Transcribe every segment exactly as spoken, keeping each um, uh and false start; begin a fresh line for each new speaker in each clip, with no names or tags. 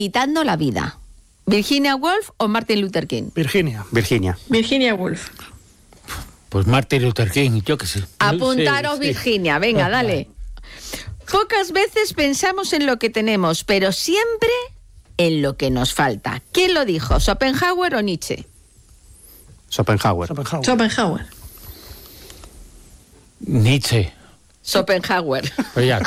quitando la vida. ¿Virginia Woolf o Martin Luther King?
Virginia.
Virginia.
Virginia Woolf.
Pues Martin Luther King, yo qué sé.
Apuntaros,
Sí, sí.
Virginia, venga, dale. Pocas veces pensamos en lo que tenemos, pero siempre en lo que nos falta. ¿Quién lo dijo? ¿Schopenhauer o Nietzsche?
Schopenhauer.
Schopenhauer.
Schopenhauer.
Nietzsche.
Schopenhauer.
Pues ya.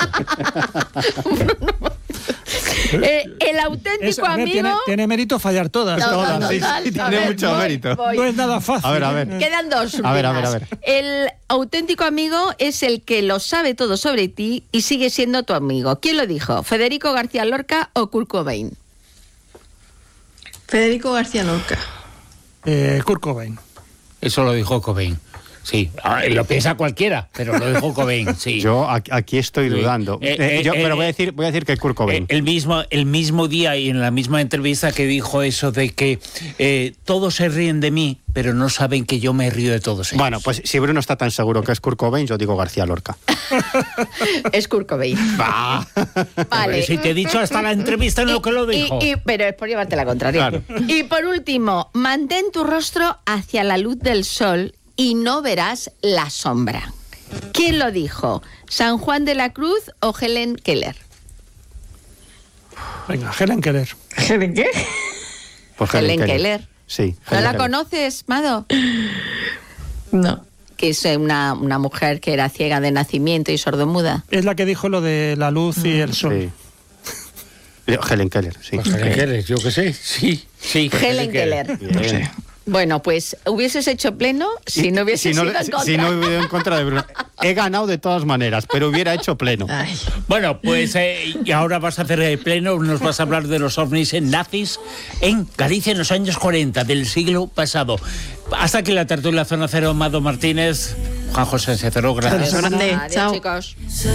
Eh, el auténtico
Es- a ver,
amigo...
tiene, tiene mérito fallar todas.
No,
todas,
no,
sí,
total,
sí,
a
tiene
ver,
mucho
voy,
mérito.
voy.
No es nada fácil.
A ver, a ver.
Quedan dos
A ver, a ver,
últimas.
a ver.
El auténtico amigo es el que lo sabe todo sobre ti y sigue siendo tu amigo. ¿Quién lo dijo? ¿Federico García Lorca o Kurt Cobain?
Federico García Lorca.
Eh, Kurt Cobain.
Eso lo dijo Cobain. Sí, ah, lo piensa cualquiera, pero lo dijo Cobain, sí.
Yo aquí, aquí estoy
Sí.
dudando.
Eh,
Eh,
eh,
yo,
eh,
pero voy a
eh,
decir, voy a decir que Kurt Cobain.
Eh, el, mismo, el mismo día y en la misma entrevista que dijo eso de que eh, todos se ríen de mí, pero no saben que yo me río de todos ellos.
Bueno, pues si Bruno está tan seguro que es Kurt Cobain, yo digo García Lorca.
Es Kurt Cobain.
Va.
Vale.
Si te he dicho hasta la entrevista en lo que lo
Y-
dijo.
y- pero es por llevarte la contraria.
Claro.
Y por último, mantén tu rostro hacia la luz del sol y no verás la sombra. ¿Quién lo dijo? ¿San Juan de la Cruz o Helen Keller?
Venga, Helen Keller.
¿Helen qué?
Pues
Helen Keller.
Sí.
¿No
Helen
la
Keller.
conoces, Mado?
No.
Que es una, una mujer que era ciega de nacimiento y sordomuda.
Es la que dijo lo de la luz y el sol.
Sí. Helen Keller, sí.
Pues Helen Keller, yo qué sé, sí, sí.
Helen Keller.
Bien.
No sé.
Bueno, pues hubieses hecho pleno si
Y-
no hubieses
si no,
ido en
si-
contra.
si no hubiera ido en contra de Bruno. He ganado de todas maneras, pero hubiera hecho pleno.
Ay.
Bueno, pues eh, y ahora vas a hacer el pleno, nos vas a hablar de los ovnis en nazis en Galicia en los años cuarenta del siglo pasado. Hasta aquí la tertulia Zona Cero, Mado Martínez, Juan José Cecero, gracias.
Grande.
Adiós,
Chao.
chicos.